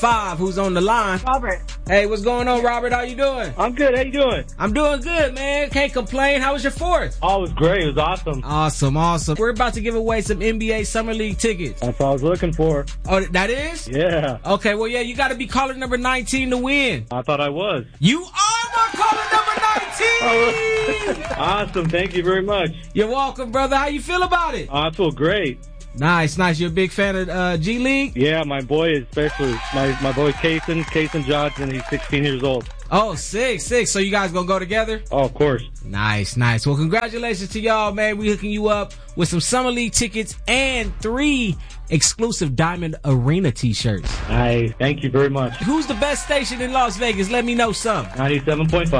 5, who's on the line. Robert. Hey, what's going on, Robert? How you doing? I'm good. How you doing? I'm doing good, man. Can't complain. How was your 4th? Oh, it was great. It was awesome. Awesome. We're about to give away some NBA Summer League tickets. That's what I was looking for. Oh, that is? Yeah. Okay, well, yeah, you got to be caller number 19 to win. I thought I was. You are my caller number 19! Awesome. Thank you very much. You're welcome, brother. How you feel about it? I feel great. Nice. You're a big fan of G League? Yeah, my boy especially. My boy Kason Johnson. He's 16 years old. Oh, sick. So you guys gonna go together? Oh, of course. Nice. Well, congratulations to y'all, man. We hooking you up with some Summer League tickets and 3 exclusive Diamond Arena t-shirts. Thank you very much. Who's the best station in Las Vegas? Let me know some. 97.5.